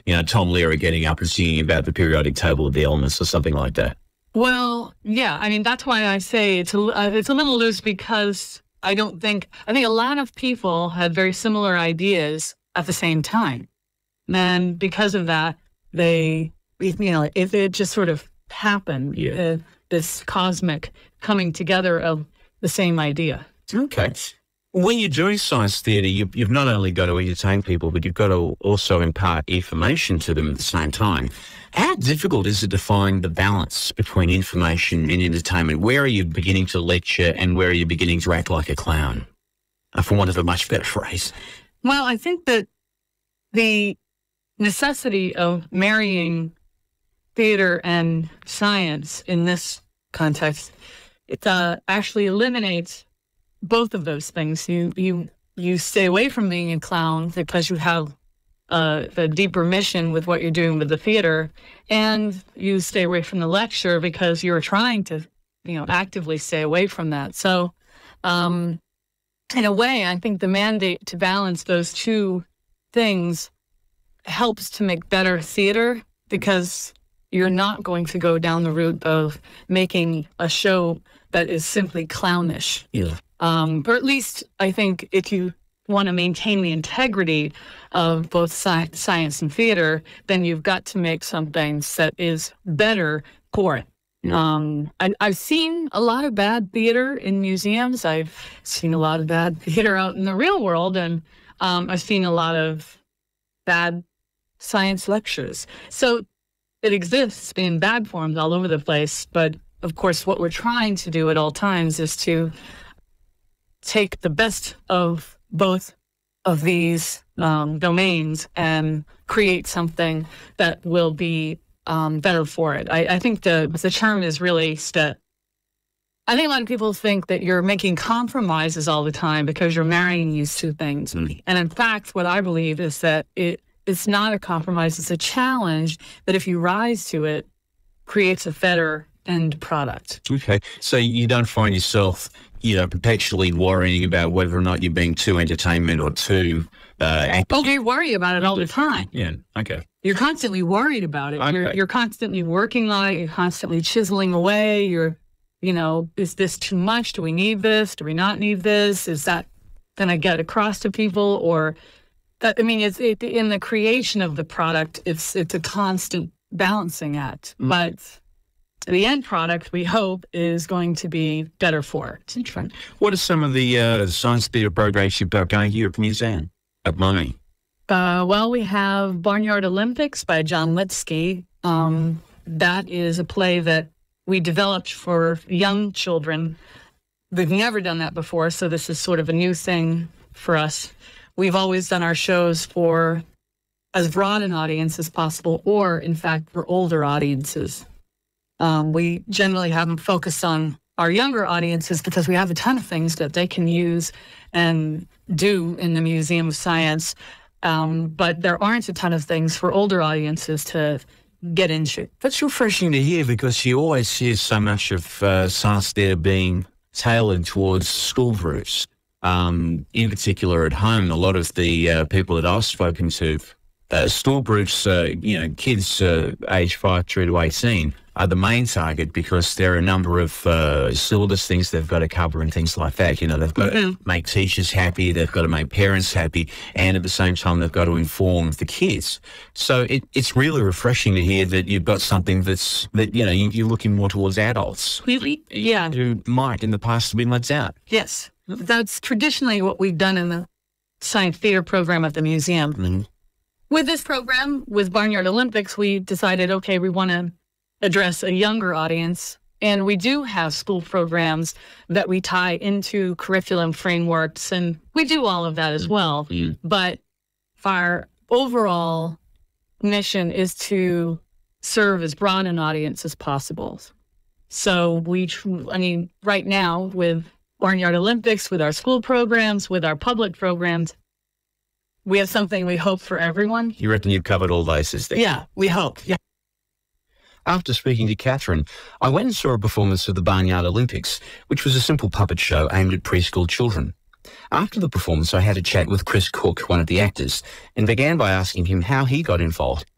Tom Lehrer getting up and singing about the periodic table of the elements or something like that. Well, yeah, I mean, that's why I say it's a little loose, because I think a lot of people had very similar ideas at the same time. And because of that, it just sort of happened, this cosmic coming together of the same idea. Okay. When you're doing science theatre, you've not only got to entertain people, but you've got to also impart information to them at the same time. How difficult is it to find the balance between information and entertainment? Where are you beginning to lecture and where are you beginning to act like a clown, for want of a much better phrase? Well, I think that the necessity of marrying theater and science in this context, it actually eliminates both of those things. You stay away from being a clown because you have a deeper mission with what you're doing with the theater, and you stay away from the lecture because you're trying to, actively stay away from that. So, in a way, I think the mandate to balance those two things helps to make better theater, because you're not going to go down the route of making a show that is simply clownish. Yeah. Or at least I think if you want to maintain the integrity of both science and theater, then you've got to make something that is better for it. Yeah. I've seen a lot of bad theater in museums. I've seen a lot of bad theater out in the real world, and I've seen a lot of bad science lectures. So it exists in bad forms all over the place. But of course, what we're trying to do at all times is to take the best of both of these domains and create something that will be better for it. I think the term is really I think a lot of people think that you're making compromises all the time because you're marrying these two things. Mm-hmm. And in fact, what I believe is that it's not a compromise, it's a challenge that if you rise to it, creates a better end product. Okay. So you don't find yourself, perpetually worrying about whether or not you're being too entertainment or too active. You worry about it all the time. Yeah. Okay. You're constantly worried about it. Okay. You're constantly working on it. You're constantly chiseling away. Is this too much? Do we need this? Do we not need this? Is that going to get across to people? Or that, it's in the creation of the product, it's a constant balancing act. Mm. But the end product, we hope, is going to be better for it. Interesting. What are some of the science theatre programs you've got going here at the museum at Money? Well, we have Barnyard Olympics by John Litsky. That is a play that we developed for young children. We've never done that before, so this is sort of a new thing for us. We've always done our shows for as broad an audience as possible, or, in fact, for older audiences. We generally have them focused on our younger audiences because we have a ton of things that they can use and do in the Museum of Science. But there aren't a ton of things for older audiences to get into. That's refreshing to hear, because you always hear so much of science theatre being tailored towards school groups. In particular at home, a lot of the people that I've spoken to, school groups, kids age 5 through to 18 are the main target, because there are a number of syllabus things they've got to cover and things like that. They've got to make teachers happy, they've got to make parents happy, and at the same time they've got to inform the kids. So it's really refreshing to hear that you've got something that you're looking more towards adults. Really? Yeah. Who might in the past have been let out. Yes. That's traditionally what we've done in the science theater program at the museum. Mm-hmm. With this program, with Barnyard Olympics, we decided, okay, we want to address a younger audience. And we do have school programs that we tie into curriculum frameworks, and we do all of that as well. Mm-hmm. But our overall mission is to serve as broad an audience as possible. So right now with Barnyard Olympics, with our school programs, with our public programs, we have something we hope for everyone. You reckon you've covered all bases there? Yeah, we hope. Yeah. After speaking to Catherine, I went and saw a performance of the Barnyard Olympics, which was a simple puppet show aimed at preschool children. After the performance, I had a chat with Chris Cook, one of the actors, and began by asking him how he got involved